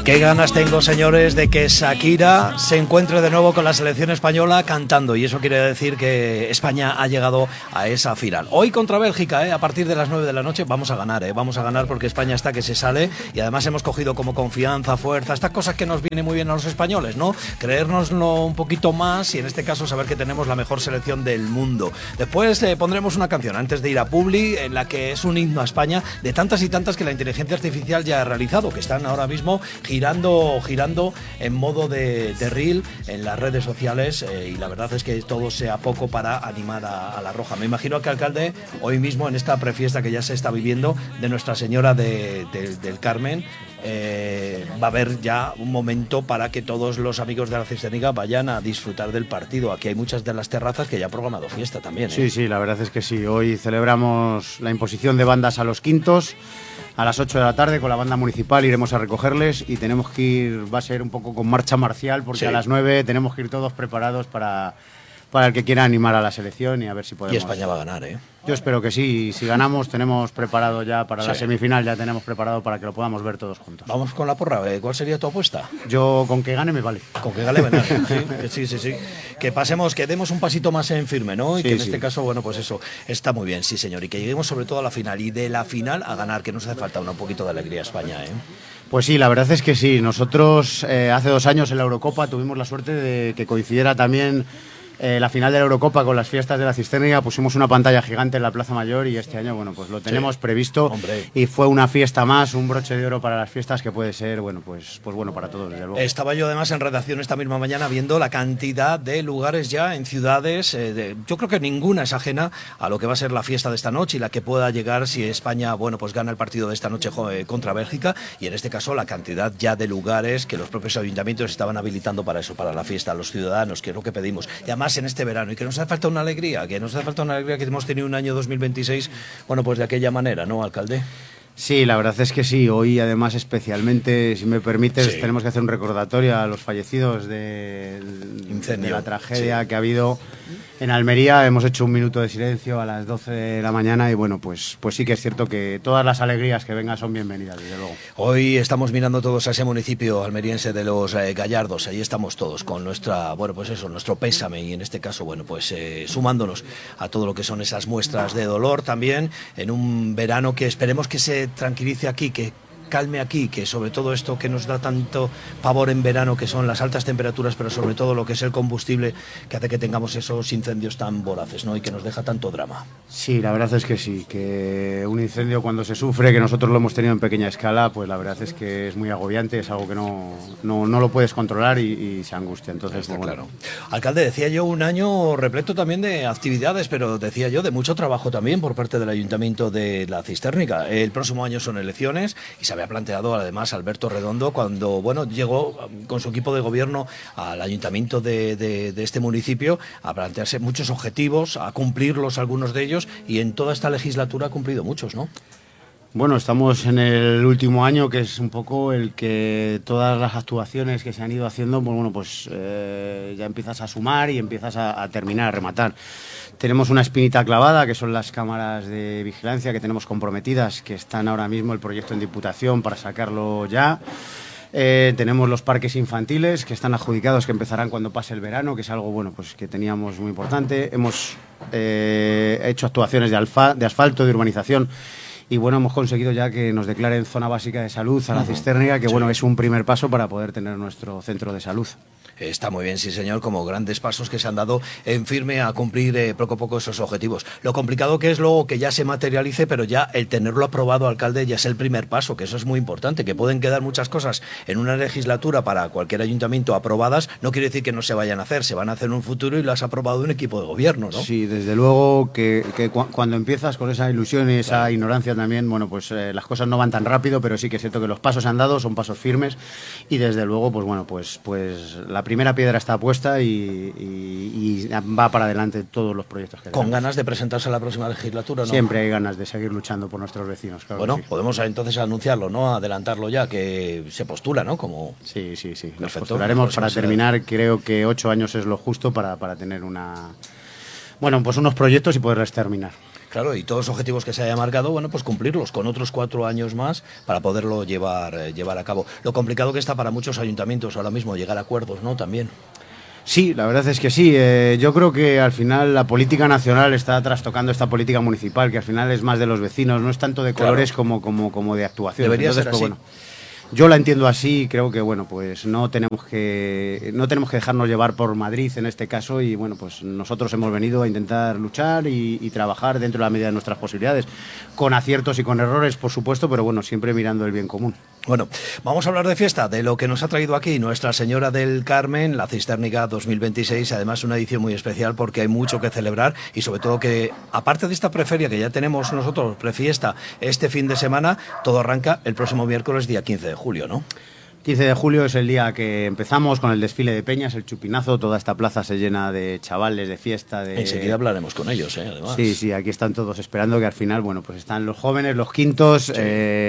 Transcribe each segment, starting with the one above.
Qué ganas tengo, señores, de que Shakira se encuentre de nuevo con la selección española cantando, y eso quiere decir que España ha llegado a esa final. Hoy contra Bélgica, a partir de las 9 de la noche vamos a ganar porque España está que se sale, y además hemos cogido como confianza, fuerza, estas cosas que nos vienen muy bien a los españoles, ¿no? Creérnoslo un poquito más y en este caso saber que tenemos la mejor selección del mundo. Después pondremos una canción antes de ir a Publi en la que es un himno a España de tantas y tantas que la inteligencia artificial ya ha realizado, que están ahora mismo girando en modo de reel en las redes sociales, y la verdad es que todo sea poco para animar a la Roja. Me imagino que, alcalde, hoy mismo en esta prefiesta que ya se está viviendo de Nuestra Señora del Carmen, va a haber ya un momento para que todos los amigos de la Cisternica vayan a disfrutar del partido. Aquí hay muchas de las terrazas que ya han programado fiesta también, ¿eh? Sí, la verdad es que sí. Hoy celebramos la imposición de bandas a los quintos. A las 8 de la tarde con la banda municipal iremos a recogerles y tenemos que ir, va a ser un poco con marcha marcial, porque sí, a las 9 tenemos que ir todos preparados para el que quiera animar a la selección y a ver si podemos. Y España va a ganar, ¿eh? Yo espero que sí, y si ganamos tenemos preparado ya para la semifinal, ya tenemos preparado para que lo podamos ver todos juntos. Vamos con la porra, ¿cuál sería tu apuesta? Yo con que gane me vale. Con que gane me vale, sí. Que demos un pasito más en firme, ¿no? Y que en este caso, bueno, pues eso, está muy bien, sí señor, y que lleguemos sobre todo a la final, y de la final a ganar, que nos hace falta un poquito de alegría a España, ¿eh? Pues sí, la verdad es que sí. Nosotros hace 2 años en la Eurocopa tuvimos la suerte de que coincidiera también la final de la Eurocopa con las fiestas de la Cisterna. Pusimos una pantalla gigante en la Plaza Mayor y este año, bueno, pues lo tenemos previsto. Hombre. Y fue una fiesta más, un broche de oro para las fiestas que puede ser, bueno, pues bueno para todos, desde luego. Estaba yo además en redacción esta misma mañana viendo la cantidad de lugares ya en ciudades, yo creo que ninguna es ajena a lo que va a ser la fiesta de esta noche y la que pueda llegar si España, bueno, pues gana el partido de esta noche contra Bélgica, y en este caso la cantidad ya de lugares que los propios ayuntamientos estaban habilitando para eso, para la fiesta, a los ciudadanos, que es lo que pedimos. Y además en este verano, y que nos hace falta una alegría, que hemos tenido un año 2026, bueno, pues de aquella manera, ¿no, alcalde? Sí, la verdad es que sí. Hoy, además, especialmente, si me permites, tenemos que hacer un recordatorio a los fallecidos de la tragedia que ha habido en Almería. Hemos hecho un minuto de silencio a las 12 de la mañana y, bueno, pues sí que es cierto que todas las alegrías que vengan son bienvenidas, desde luego. Hoy estamos mirando todos a ese municipio almeriense de los Gallardos. Ahí estamos todos con nuestro pésame, y en este caso, bueno, pues sumándonos a todo lo que son esas muestras de dolor también en un verano que esperemos que se tranquilice aquí, que calme aquí, que sobre todo esto que nos da tanto pavor en verano, que son las altas temperaturas, pero sobre todo lo que es el combustible, que hace que tengamos esos incendios tan voraces, ¿no? Y que nos deja tanto drama. Sí, la verdad es que sí, que un incendio cuando se sufre, que nosotros lo hemos tenido en pequeña escala, pues la verdad es que es muy agobiante, es algo que no lo puedes controlar y se angustia. Entonces, está claro. Alcalde, decía yo, un año repleto también de actividades, pero decía yo de mucho trabajo también por parte del Ayuntamiento de la Cisternica. El próximo año son elecciones y se había planteado además Alberto Redondo cuando, bueno, llegó con su equipo de gobierno al ayuntamiento de este municipio a plantearse muchos objetivos, a cumplirlos algunos de ellos, y en toda esta legislatura ha cumplido muchos, ¿no? Bueno, estamos en el último año, que es un poco el que todas las actuaciones que se han ido haciendo, pues bueno, pues ya empiezas a sumar y empiezas a terminar, a rematar. Tenemos una espinita clavada, que son las cámaras de vigilancia que tenemos comprometidas, que están ahora mismo el proyecto en Diputación para sacarlo ya. Tenemos los parques infantiles que están adjudicados, que empezarán cuando pase el verano, que es algo, bueno, pues que teníamos muy importante. Hemos hecho actuaciones de asfalto, de urbanización. Y bueno, hemos conseguido ya que nos declaren zona básica de salud a la Cisterna, que bueno, es un primer paso para poder tener nuestro centro de salud. Está muy bien, sí señor, como grandes pasos que se han dado en firme a cumplir poco a poco esos objetivos. Lo complicado que es luego que ya se materialice, pero ya el tenerlo aprobado, alcalde, ya es el primer paso, que eso es muy importante, que pueden quedar muchas cosas en una legislatura para cualquier ayuntamiento aprobadas, no quiere decir que no se vayan a hacer, se van a hacer en un futuro y lo has aprobado un equipo de gobierno, ¿no? Sí, desde luego que cuando empiezas con esa ilusión y esa ignorancia también, bueno, pues las cosas no van tan rápido, pero sí que es cierto que los pasos se han dado, son pasos firmes, y desde luego, pues bueno, pues la primera piedra está puesta y va para adelante todos los proyectos que ¿Con ganas de presentarse a la próxima legislatura, no? Siempre hay ganas de seguir luchando por nuestros vecinos, claro. Bueno, sí. Podemos entonces anunciarlo, ¿no? Adelantarlo ya, que se postula, ¿no? Como... Sí. Perfecto. Nos postularemos para terminar, creo que 8 años es lo justo para tener pues unos proyectos y poderles terminar. Claro, y todos los objetivos que se haya marcado, bueno, pues cumplirlos con otros 4 años más para poderlo llevar a cabo. Lo complicado que está para muchos ayuntamientos ahora mismo llegar a acuerdos, ¿no? También. Sí, la verdad es que sí. Yo creo que al final la política nacional está trastocando esta política municipal, que al final es más de los vecinos, no es tanto de colores como de actuación. Debería ser así. Bueno, yo la entiendo así, creo que bueno, pues no tenemos que dejarnos llevar por Madrid en este caso, y bueno, pues nosotros hemos venido a intentar luchar y trabajar dentro de la medida de nuestras posibilidades, con aciertos y con errores, por supuesto, pero bueno, siempre mirando el bien común. Bueno, vamos a hablar de fiesta, de lo que nos ha traído aquí Nuestra Señora del Carmen, la Cisternica 2026, además una edición muy especial porque hay mucho que celebrar y sobre todo que, aparte de esta preferia que ya tenemos nosotros, prefiesta, este fin de semana, todo arranca el próximo miércoles, día 15 de julio, ¿no? 15 de julio es el día que empezamos con el desfile de peñas, el chupinazo, toda esta plaza se llena de chavales, de fiesta. Enseguida hablaremos con ellos, además. Sí, aquí están todos esperando que al final, bueno, pues están los jóvenes, los quintos, sí,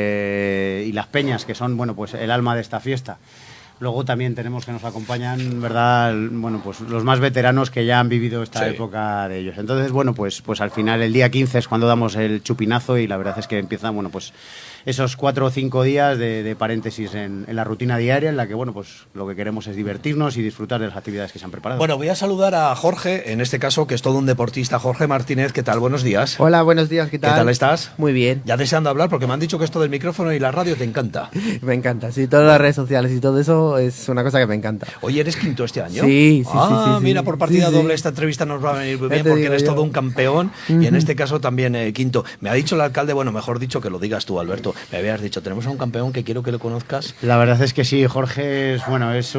y las peñas, que son, bueno, pues el alma de esta fiesta. Luego también tenemos que nos acompañan, ¿verdad? Bueno, pues los más veteranos que ya han vivido esta época de ellos. Entonces, bueno, pues al final el día 15 es cuando damos el chupinazo y la verdad es que empiezan, bueno, pues esos 4 o 5 días de paréntesis en la rutina diaria, en la que, bueno, pues lo que queremos es divertirnos y disfrutar de las actividades que se han preparado. Bueno, voy a saludar a Jorge, en este caso, que es todo un deportista. Jorge Martínez, ¿qué tal? Buenos días. Hola, buenos días, ¿qué tal? ¿Qué tal estás? Muy bien. Ya deseando hablar, porque me han dicho que esto del micrófono y la radio te encanta. Me encanta, sí, todas las redes sociales y todo eso es una cosa que me encanta. Oye, ¿eres quinto este año? Sí. Mira, por partida doble esta entrevista nos va a venir muy bien porque eres todo un campeón y en este caso también quinto. Me ha dicho el alcalde, bueno, mejor dicho que lo digas tú, Alberto, me habías dicho, tenemos a un campeón que quiero que lo conozcas. La verdad es que sí, Jorge es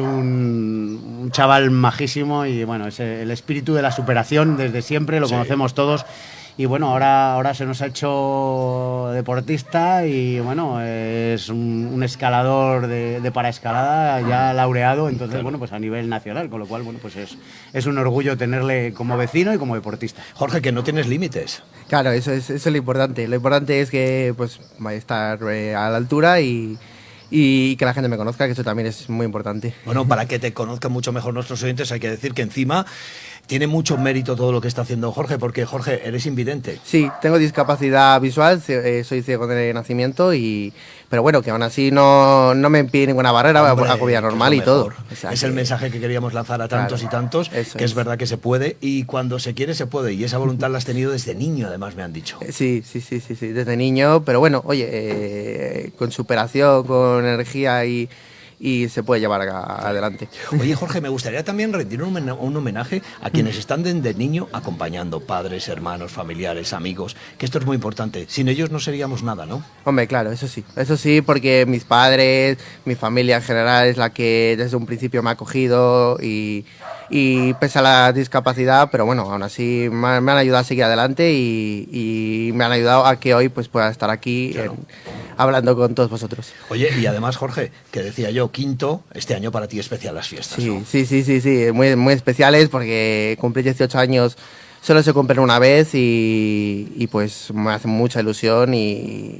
un chaval majísimo y bueno, es el espíritu de la superación desde siempre, lo conocemos todos. Y bueno, ahora se nos ha hecho deportista y bueno, es un escalador de paraescalada ya laureado, entonces claro, bueno, pues a nivel nacional, con lo cual bueno, pues es un orgullo tenerle como vecino y como deportista. Jorge, que no tienes límites. Claro, eso es lo importante. Lo importante es que pues vaya a estar a la altura y que la gente me conozca, que eso también es muy importante. Bueno, para que te conozcan mucho mejor nuestros oyentes, hay que decir que encima tiene mucho mérito todo lo que está haciendo Jorge, porque Jorge, eres invidente. Sí, tengo discapacidad visual, soy ciego de nacimiento, pero bueno, que aún así no me impide ninguna barrera, hago vida normal y todo. O sea, es el mensaje que queríamos lanzar a tantos y tantos, que es verdad que se puede y cuando se quiere se puede, y esa voluntad la has tenido desde niño, además me han dicho. Sí, desde niño, pero bueno, oye, con superación, con energía y se puede llevar adelante. Oye, Jorge, me gustaría también rendir un homenaje a quienes están desde niño acompañando, padres, hermanos, familiares, amigos, que esto es muy importante. Sin ellos no seríamos nada, ¿no? Hombre, claro, eso sí, porque mis padres, mi familia en general es la que desde un principio me ha acogido y pese a la discapacidad, pero bueno, aún así me han ayudado a seguir adelante y me han ayudado a que hoy pues pueda estar aquí, claro, hablando con todos vosotros. Oye, y además, Jorge, que decía yo, quinto, este año para ti especial las fiestas, sí, ¿no? Sí, muy especiales porque cumplir 18 años solo se cumplen una vez y pues me hace mucha ilusión y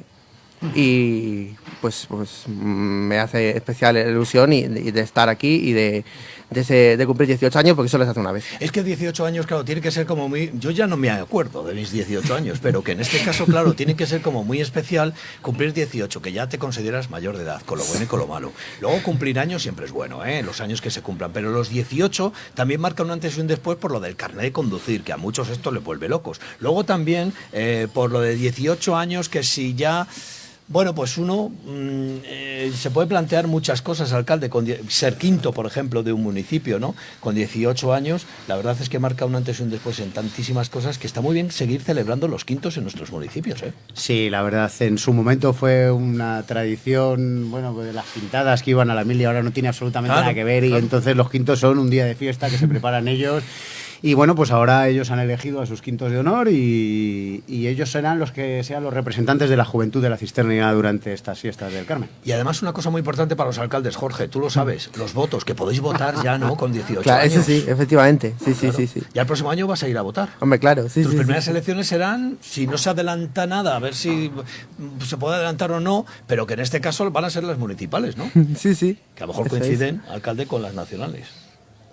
pues me hace especial ilusión y de estar aquí y de cumplir 18 años porque solo se hace una vez. Es que 18 años, claro, tiene que ser como muy... Yo ya no me acuerdo de mis 18 años, pero que en este caso, claro, tiene que ser como muy especial cumplir 18, que ya te consideras mayor de edad, con lo bueno y con lo malo. Luego cumplir años siempre es bueno, los años que se cumplan, pero los 18 también marcan un antes y un después por lo del carnet de conducir, que a muchos esto les vuelve locos. Luego también por lo de 18 años, que si ya... Bueno, pues uno se puede plantear muchas cosas, alcalde, ser quinto, por ejemplo, de un municipio, ¿no? Con 18 años, la verdad es que marca un antes y un después en tantísimas cosas que está muy bien seguir celebrando los quintos en nuestros municipios, ¿eh? Sí, la verdad, en su momento fue una tradición, bueno, de las pintadas que iban a la mil y ahora no tiene absolutamente nada que ver y entonces los quintos son un día de fiesta que se preparan ellos. Y bueno, pues ahora ellos han elegido a sus quintos de honor y ellos serán los que sean los representantes de la juventud de la Cisterna durante estas fiestas del Carmen. Y además una cosa muy importante para los alcaldes, Jorge, tú lo sabes, los votos, que podéis votar ya, ¿no? Con 18 claro, años. Eso sí, efectivamente, sí. Ya el próximo año vas a ir a votar. Hombre, claro, sí. Tus primeras elecciones serán, si no se adelanta nada, a ver si se puede adelantar o no, pero que en este caso van a ser las municipales, ¿no? Sí. Que a lo mejor coinciden, alcalde, con las nacionales.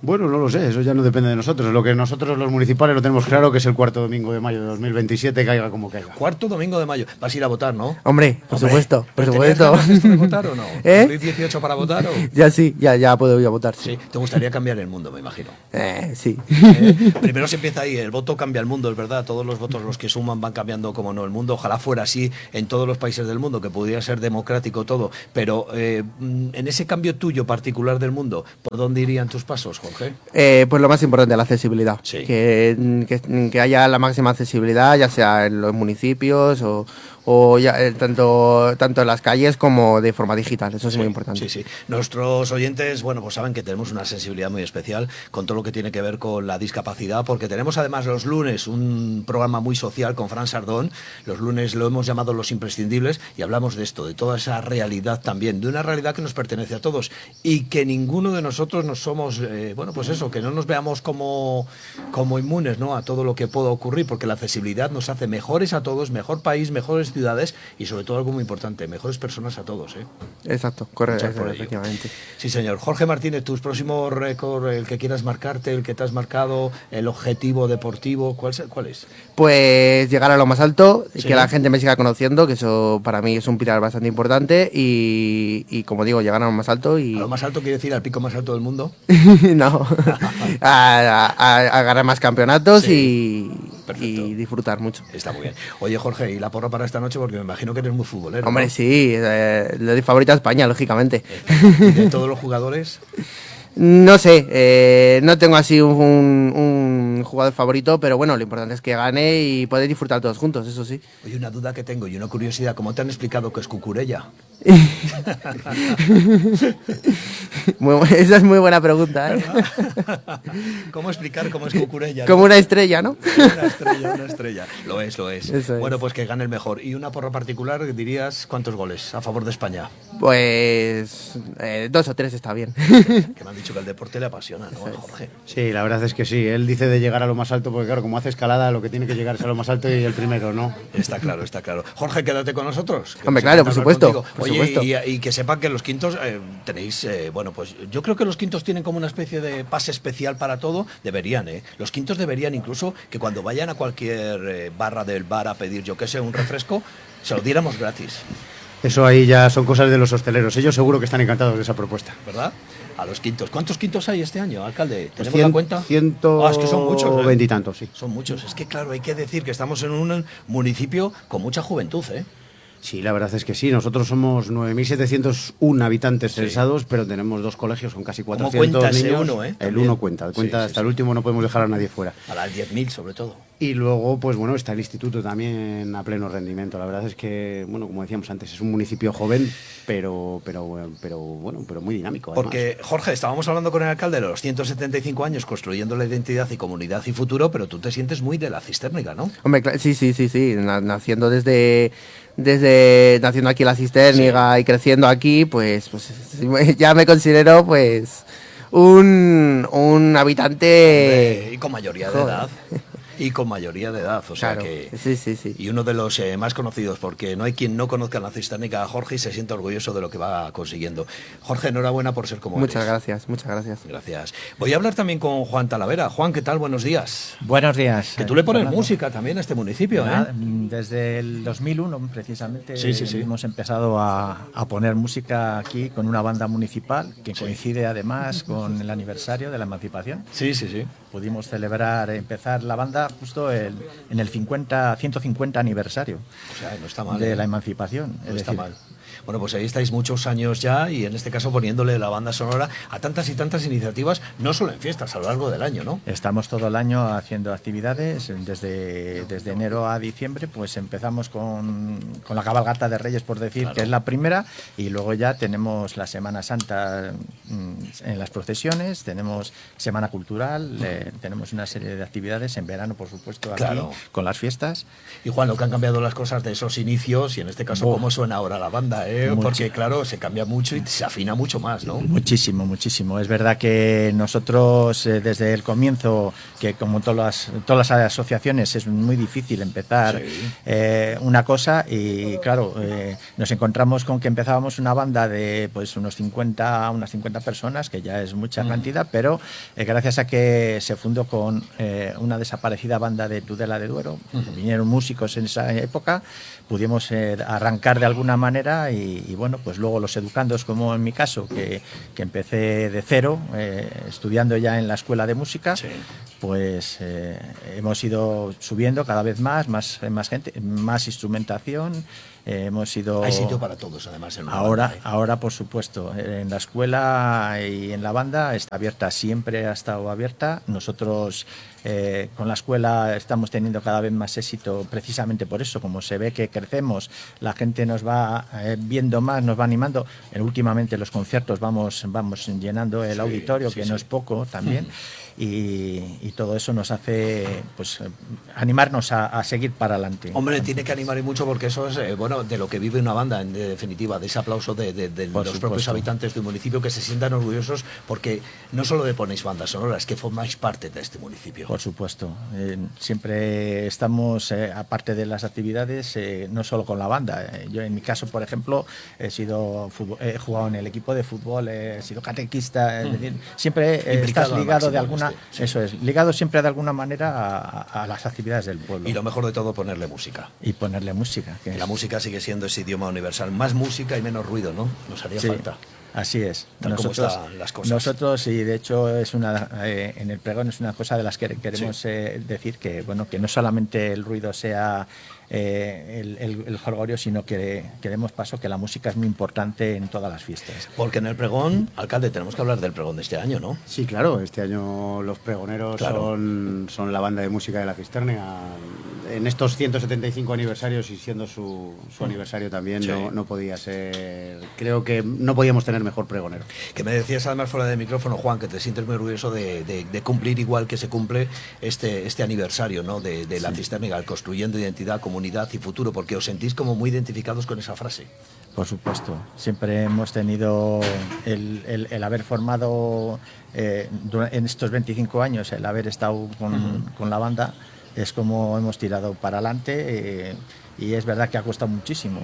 Bueno, no lo sé, eso ya no depende de nosotros. Lo que nosotros los municipales lo tenemos claro, que es el cuarto domingo de mayo de 2027, caiga como caiga. Cuarto domingo de mayo. Vas a ir a votar, ¿no? Hombre, por supuesto, por supuesto. ¿Tenías ganas de votar o no? ¿Eh? ¿Cumplís 18 para votar o...? Ya sí, ya puedo ir a votar. Sí, te gustaría cambiar el mundo, me imagino. Sí. Primero se empieza ahí, el voto cambia el mundo, es verdad, todos los votos los que suman van cambiando como no el mundo, ojalá fuera así en todos los países del mundo, que pudiera ser democrático todo, pero en ese cambio tuyo particular del mundo, ¿por dónde irían tus pasos, Jorge? Pues lo más importante, la accesibilidad. Sí. Que haya la máxima accesibilidad, ya sea en los municipios o ya, tanto en las calles como de forma digital. Eso es muy importante. Sí, sí. Nuestros oyentes, bueno, pues saben que tenemos una sensibilidad muy especial con todo lo que tiene que ver con la discapacidad, porque tenemos además los lunes un programa muy social con Fran Sardón. Los lunes lo hemos llamado Los Imprescindibles y hablamos de esto, de toda esa realidad también, de una realidad que nos pertenece a todos y que ninguno de nosotros nos somos, bueno, pues eso, que no nos veamos como inmunes, ¿no?, a todo lo que pueda ocurrir, porque la accesibilidad nos hace mejores a todos, mejor país, mejores ciudades y sobre todo algo muy importante, mejores personas a todos, ¿eh? Exacto, correcto, Luchar efectivamente. Sí, señor. Jorge Martínez, tus próximos récords, el que quieras marcarte, el que te has marcado, el objetivo deportivo, ¿cuál es? Pues llegar a lo más alto, Sí. que la gente me siga conociendo, que eso para mí es un pilar bastante importante y como digo, llegar a lo más alto y... ¿A lo más alto quiere decir al pico más alto del mundo? no, a ganar más campeonatos Sí. y disfrutar mucho. Está muy bien. Oye, Jorge, ¿y la porra para esta noche? Porque me imagino que eres muy futbolero, Hombre, ¿no? sí, le doy favorito a España, lógicamente. ¿Y de todos los jugadores? No sé, no tengo así un jugador favorito, pero bueno, lo importante es que gane y poder disfrutar todos juntos, eso sí. Oye, una duda que tengo y una curiosidad, ¿cómo te han explicado que es Cucurella? Esa es muy buena pregunta, ¿eh? ¿Cómo explicar cómo es Cucurella? Como una estrella, ¿no? Una estrella. Lo es. Eso es. Bueno, pues que gane el mejor. ¿Y una porra particular, dirías, cuántos goles a favor de España? Pues 2 o 3 está bien. Que me han dicho que el deporte le apasiona, ¿no, Jorge? Sí, la verdad es que sí. Él dice de llegar a lo más alto, porque claro, como hace escalada, lo que tiene que llegar es a lo más alto y el primero, ¿no? Está claro. Jorge, quédate con nosotros. Hombre, Que claro, nos por encanta supuesto, hablar por contigo. supuesto. Oye, y que sepan que los quintos tenéis, bueno, pues yo creo que los quintos tienen como una especie de pase especial para todo. Deberían, ¿eh? Los quintos deberían incluso que cuando vayan a cualquier barra del bar a pedir, yo qué sé, un refresco, se lo diéramos gratis, Eso ahí ya son cosas de los hosteleros. Ellos seguro que están encantados de esa propuesta. ¿verdad? A los quintos. ¿Cuántos quintos hay este año, alcalde? ¿Tenemos la cuenta? 120 Es que son muchos, ¿eh? y tantos, sí. Son muchos. Es que, claro, hay que decir que estamos en un municipio con mucha juventud, ¿eh? Sí, la verdad es que sí. Nosotros somos 9.701 habitantes Sí. censados, pero tenemos 2 colegios con casi ¿Cómo 400 cuenta ese niños. uno, eh? El También. uno cuenta. Sí, Hasta sí. el último no podemos dejar a nadie fuera. A las 10.000 sobre todo. Y luego, pues bueno, está el instituto también a pleno rendimiento. La verdad es que, bueno, como decíamos antes, es un municipio joven, pero muy dinámico. Además. Porque, Jorge, estábamos hablando con el alcalde de los 175 años construyendo la identidad y comunidad y futuro, pero tú te sientes muy de la cistérnica, ¿no? Hombre, sí. Naciendo naciendo aquí en la Cisterniga y creciendo aquí, pues ya me considero pues un habitante. Hombre, y con mayoría de Joder. edad. Y con mayoría de edad, o sea Claro, que... sí. Y uno de los más conocidos, porque no hay quien no conozca la cisternica a Jorge y se sienta orgulloso de lo que va consiguiendo. Jorge, enhorabuena por ser como Muchas eres. gracias, muchas gracias. Gracias. Voy a hablar también con Juan Talavera. Juan, ¿qué tal? Buenos días. Buenos días. Que tú le pones Fernando. música también a este municipio, Nada, ¿eh? Desde el 2001, precisamente, Sí. hemos empezado a poner música aquí con una banda municipal que coincide además con el aniversario de la emancipación. Sí. Pudimos empezar la banda justo en el 150 aniversario O sea, no está mal. de ¿eh? la emancipación. No está mal. Bueno, pues ahí estáis muchos años ya y en este caso poniéndole la banda sonora a tantas y tantas iniciativas, no solo en fiestas, a lo largo del año, ¿no? Estamos todo el año haciendo actividades, desde enero a diciembre, pues empezamos con la cabalgata de Reyes, por decir, Claro. que es la primera, y luego ya tenemos la Semana Santa en las procesiones, tenemos Semana Cultural, tenemos una serie de actividades en verano, por supuesto, aquí, Claro. con las fiestas. Y Juan, lo que han cambiado las cosas de esos inicios y en este caso, ¿cómo suena ahora la banda? cambia, porque claro, se cambia mucho y se afina mucho más, ¿no? Muchísimo, muchísimo. Es verdad que nosotros desde el comienzo, que como todas las asociaciones es muy difícil empezar una cosa y claro, nos encontramos con que empezábamos una banda de pues unas 50 personas, que ya es mucha cantidad, pero gracias a que se fundó con una desaparecida banda de Tudela de Duero, vinieron músicos en esa época, pudimos arrancar de alguna manera y bueno, pues luego los educandos, como en mi caso, que empecé de cero, estudiando ya en la escuela de música, pues hemos ido subiendo cada vez más gente, más instrumentación. Hemos ido... Hay sitio para todos, además. En ahora, por supuesto, en la escuela y en la banda está abierta, siempre ha estado abierta. Nosotros con la escuela estamos teniendo cada vez más éxito precisamente por eso, como se ve que crecemos, la gente nos va viendo más, nos va animando. Últimamente los conciertos vamos llenando el auditorio, que no es poco también. Y todo eso nos hace pues animarnos a seguir para adelante. Hombre, tiene que animar y mucho, porque eso es bueno, de lo que vive una banda, en definitiva, de ese aplauso de los propios habitantes de un municipio, que se sientan orgullosos, porque no solo le ponéis bandas sonoras, que formáis parte de este municipio. Por supuesto, siempre estamos, aparte de las actividades, no solo con la banda. Yo en mi caso, por ejemplo, he jugado en el equipo de fútbol, he sido catequista, es decir, siempre estás ligado de alguna. Eso es, ligado siempre de alguna manera a las actividades del pueblo. Y lo mejor de todo, ponerle música. Y ponerle música. La música sigue siendo ese idioma universal. Más música y menos ruido, ¿no? Nos haría falta. Así es. Nosotros, como están las cosas. Nosotros, y de hecho en el pregón es una cosa de las que queremos decir, que bueno, que no solamente el ruido sea el jolgorio, sino que demos paso, que la música es muy importante en todas las fiestas. Porque en el pregón, alcalde, tenemos que hablar del pregón de este año, ¿no? Sí, claro, este año los pregoneros son la banda de música de la Cisterna. En estos 175 aniversarios, y siendo su aniversario también, no podía ser... Creo que no podíamos tener mejor pregonero. Que me decías además fuera de micrófono, Juan, que te sientes muy orgulloso de cumplir igual que se cumple este aniversario, ¿no? de la Cisterna, construyendo identidad, comunidad y futuro, porque os sentís como muy identificados con esa frase. Por supuesto, siempre hemos tenido el haber formado en estos 25 años, el haber estado con la banda, es como hemos tirado para adelante, y es verdad que ha costado muchísimo.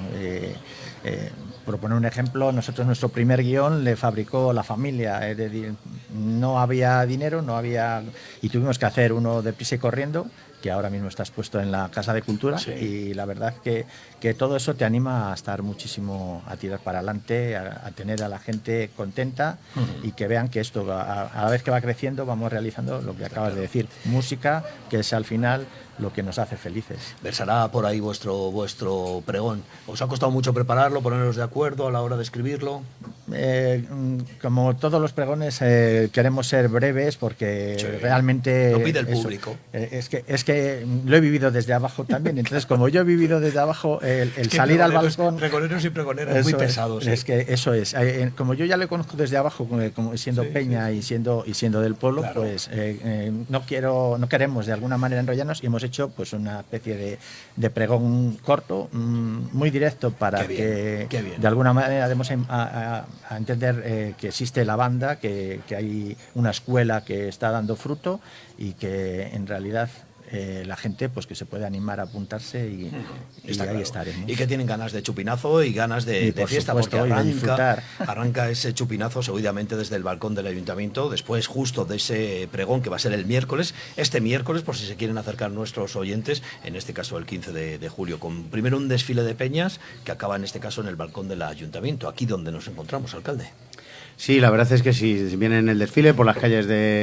Por poner un ejemplo, nosotros nuestro primer guión le fabricó la familia, es decir, no había dinero, y tuvimos que hacer uno deprisa y corriendo, que ahora mismo está expuesto en la Casa de Cultura, y la verdad que todo eso te anima a estar muchísimo, a tirar para adelante, a tener a la gente contenta, y que vean que esto, a la vez que va creciendo, vamos realizando lo que acabas de decir, música, que es al final lo que nos hace felices. Versará por ahí vuestro pregón. ¿Os ha costado mucho prepararlo, poneros de acuerdo a la hora de escribirlo? Como todos los pregones, queremos ser breves, porque realmente... Lo pide el público. Es que lo he vivido desde abajo también. Entonces, como yo he vivido desde abajo, el salir al balcón... Pregoneros y pregoneras muy pesados. Es que eso es. Como yo ya le conozco desde abajo, como siendo peña y siendo del pueblo, pues no queremos de alguna manera enrollarnos, y hemos hecho pues una especie de pregón corto, muy directo, para que de alguna manera demos a entender que existe la banda, que hay una escuela que está dando fruto, y que en realidad la gente pues que se puede animar a apuntarse, y ahí estaremos. Y que tienen ganas de chupinazo y ganas de fiesta, supuesto, porque arranca ese chupinazo seguidamente desde el balcón del ayuntamiento, después justo de ese pregón, que va a ser el miércoles, este miércoles, por si se quieren acercar nuestros oyentes, en este caso el 15 de julio, con primero un desfile de peñas que acaba en este caso en el balcón del ayuntamiento, aquí donde nos encontramos, alcalde. Sí, la verdad es que sí, vienen el desfile por las calles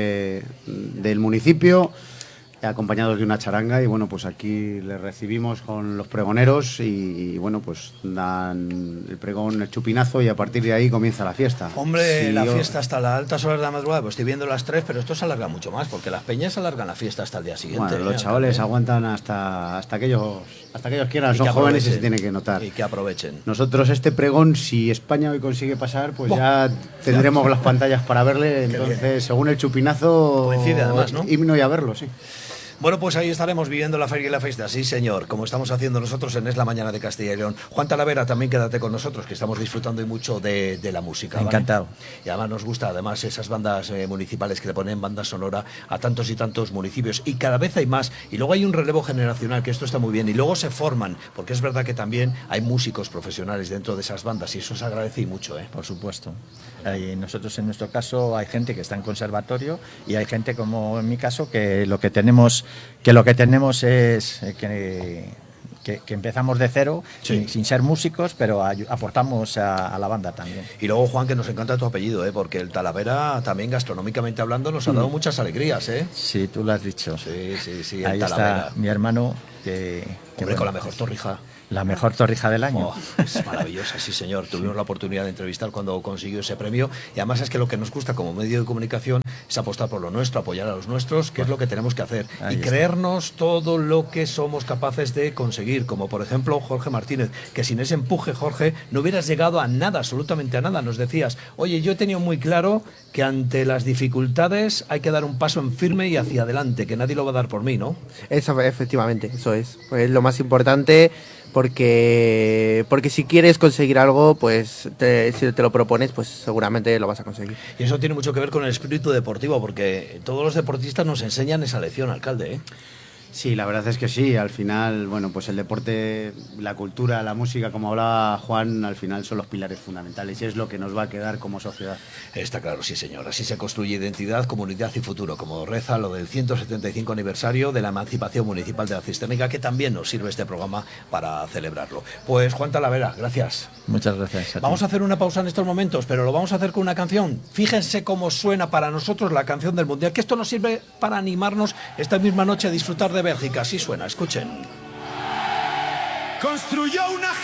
del municipio, acompañados de una charanga, y bueno, pues aquí les recibimos con los pregoneros, y bueno, pues dan el pregón, el chupinazo, y a partir de ahí comienza la fiesta. Hombre, la fiesta hasta las altas horas de la madrugada, pues estoy viendo las 3, pero esto se alarga mucho más, porque las peñas alargan la fiesta hasta el día siguiente. Bueno, los chavales aguantan hasta que ellos quieran, son jóvenes y se tiene que notar. Y que aprovechen. Nosotros este pregón, si España hoy consigue pasar, pues ya tendremos las pantallas para verle, entonces según el chupinazo, coincide además, ¿no? Himno y a verlo, sí. Bueno, pues ahí estaremos viviendo la feria y la fiesta, sí señor, como estamos haciendo nosotros en Es la Mañana de Castilla y León. Juan Talavera, también quédate con nosotros, que estamos disfrutando y mucho de la música. ¿Vale? Encantado. Y además nos gusta, además, esas bandas municipales que le ponen banda sonora a tantos y tantos municipios, y cada vez hay más, y luego hay un relevo generacional, que esto está muy bien, y luego se forman, porque es verdad que también hay músicos profesionales dentro de esas bandas, y eso se agradece y mucho, ¿eh? Por supuesto. Y nosotros en nuestro caso hay gente que está en conservatorio y hay gente como en mi caso que lo que tenemos es que empezamos de cero, Sí. sin ser músicos, pero aportamos a la banda también. Y luego, Juan, que nos encanta tu apellido, ¿eh? Porque el Talavera, también gastronómicamente hablando, nos ha dado muchas alegrías, ¿eh? Sí, tú lo has dicho. Sí, el Ahí Talavera. está mi hermano, que Hombre, bueno, con la mejor torrija. la mejor torrija del año. Oh, es maravillosa, sí señor. Tuvimos la oportunidad de entrevistar cuando consiguió ese premio, y además es que lo que nos gusta como medio de comunicación es apostar por lo nuestro, apoyar a los nuestros, que es lo que tenemos que hacer, Ahí y está. creernos todo lo que somos capaces de conseguir, como por ejemplo Jorge Martínez, que sin ese empuje, Jorge, no hubieras llegado a nada, absolutamente a nada. Nos decías, oye, yo he tenido muy claro que ante las dificultades hay que dar un paso en firme y hacia adelante, que nadie lo va a dar por mí, ¿no? Eso, efectivamente, eso es. Pues lo más importante, porque si quieres conseguir algo, pues si te lo propones, pues seguramente lo vas a conseguir. Y eso tiene mucho que ver con el espíritu deportivo, porque todos los deportistas nos enseñan esa lección, alcalde, ¿eh? Sí, la verdad es que sí. Al final, bueno, pues el deporte, la cultura, la música, como hablaba Juan, al final son los pilares fundamentales y es lo que nos va a quedar como sociedad. Está claro, sí señor. Así se construye identidad, comunidad y futuro, como reza lo del 175 aniversario de la emancipación municipal de la Cisternica, que también nos sirve este programa para celebrarlo. Pues Juan Talavera, gracias. Muchas gracias a ti. Vamos a hacer una pausa en estos momentos, pero lo vamos a hacer con una canción. Fíjense cómo suena para nosotros la canción del Mundial, que esto nos sirve para animarnos esta misma noche a disfrutar de Bélgica. Así suena, escuchen. Construyó una